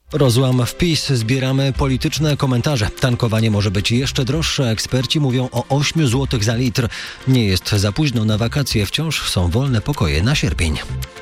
Rozłam w PiS, zbieramy polityczne komentarze. Tankowanie może być jeszcze droższe. Eksperci mówią o 8 zł za litr. Nie jest za późno na wakacje, wciąż są wolne pokoje na sierpień.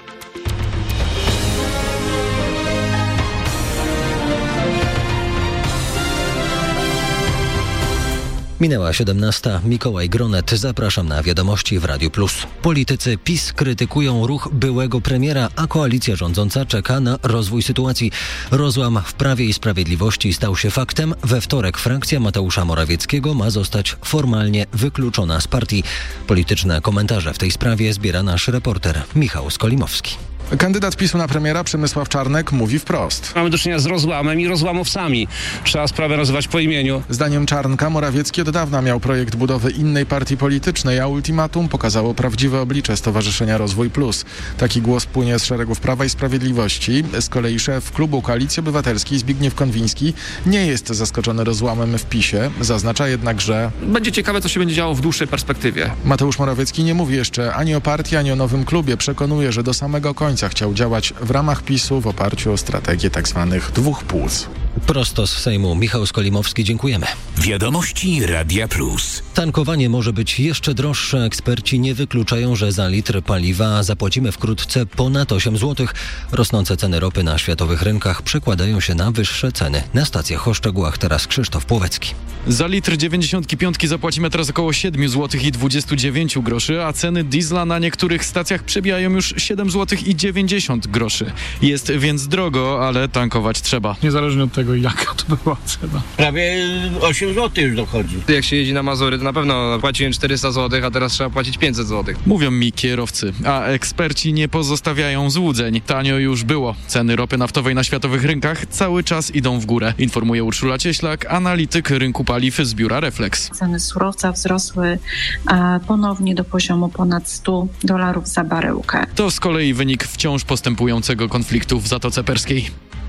Minęła 17. Mikołaj Gronet. Zapraszam na wiadomości w Radiu Plus. Politycy PiS krytykują ruch byłego premiera, a koalicja rządząca czeka na rozwój sytuacji. Rozłam w Prawie i Sprawiedliwości stał się faktem. We wtorek frakcja Mateusza Morawieckiego ma zostać formalnie wykluczona z partii. Polityczne komentarze w tej sprawie zbiera nasz reporter Michał Skolimowski. Kandydat PiS-u na premiera Przemysław Czarnek mówi wprost. Mamy do czynienia z rozłamem i rozłamowcami. Trzeba sprawę nazywać po imieniu. Zdaniem Czarnka Morawiecki od dawna miał projekt budowy innej partii politycznej, a ultimatum pokazało prawdziwe oblicze Stowarzyszenia Rozwój Plus. Taki głos płynie z szeregów Prawa i Sprawiedliwości. Z kolei szef klubu Koalicji Obywatelskiej Zbigniew Konwiński nie jest zaskoczony rozłamem w PiS-ie. Zaznacza jednak, że będzie ciekawe, co się będzie działo w dłuższej perspektywie. Mateusz Morawiecki nie mówi jeszcze ani o partii, ani o nowym klubie. Przekonuje, że do samego końca chciał działać w ramach PiS-u w oparciu o strategię tzw. dwóch płuc. Prosto z Sejmu Michał Skolimowski, dziękujemy. Wiadomości Radia Plus. Tankowanie może być jeszcze droższe. Eksperci nie wykluczają, że za litr paliwa zapłacimy wkrótce ponad 8 zł. Rosnące ceny ropy na światowych rynkach przekładają się na wyższe ceny na stacjach. O szczegółach teraz Krzysztof Płowecki. Za litr 95 zapłacimy teraz około 7 zł i 29 groszy, a ceny diesla na niektórych stacjach przebijają już 7 zł i 90 groszy. Jest więc drogo, ale tankować trzeba. Niezależnie od tego, jaka to była cena. Prawie 8 zł już dochodzi. Jak się jeździ na Mazury, to na pewno płaciłem 400 zł, a teraz trzeba płacić 500 zł. Mówią mi kierowcy, a eksperci nie pozostawiają złudzeń. Tanio już było. Ceny ropy naftowej na światowych rynkach cały czas idą w górę, informuje Urszula Cieślak, analityk rynku paliw z biura Reflex. Ceny surowca wzrosły ponownie do poziomu ponad $100 za baryłkę. To z kolei wynik wciąż postępującego konfliktu w Zatoce Perskiej.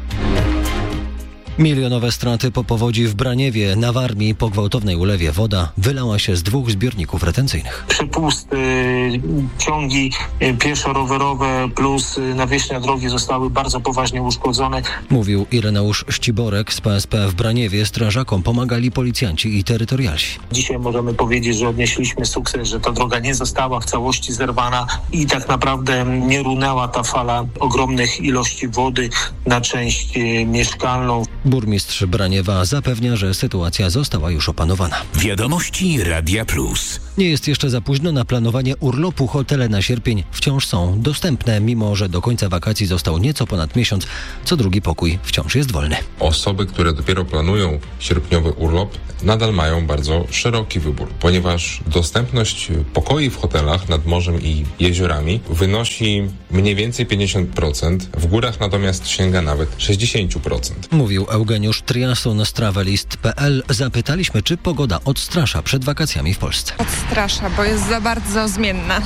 Milionowe straty po powodzi w Braniewie. Na Warmii po gwałtownej ulewie woda wylała się z 2 zbiorników retencyjnych. Przepusty, ciągi pieszo-rowerowe plus nawierzchnia drogi zostały bardzo poważnie uszkodzone. Mówił Ireneusz Ściborek z PSP w Braniewie. Strażakom pomagali policjanci i terytorialsi. Dzisiaj możemy powiedzieć, że odnieśliśmy sukces, że ta droga nie została w całości zerwana i tak naprawdę nie runęła ta fala ogromnych ilości wody na część mieszkalną. Burmistrz Braniewa zapewnia, że sytuacja została już opanowana. Wiadomości Radia Plus. Nie jest jeszcze za późno na planowanie urlopu. Hotele na sierpień wciąż są dostępne, mimo że do końca wakacji został nieco ponad miesiąc. Co drugi pokój wciąż jest wolny. Osoby, które dopiero planują sierpniowy urlop, nadal mają bardzo szeroki wybór, ponieważ dostępność pokoi w hotelach nad morzem i jeziorami wynosi mniej więcej 50%, w górach natomiast sięga nawet 60%. Mówił Eugeniusz Triason z Travelist.pl. Zapytaliśmy, czy pogoda odstrasza przed wakacjami w Polsce. Odstrasza, bo jest za bardzo zmienna.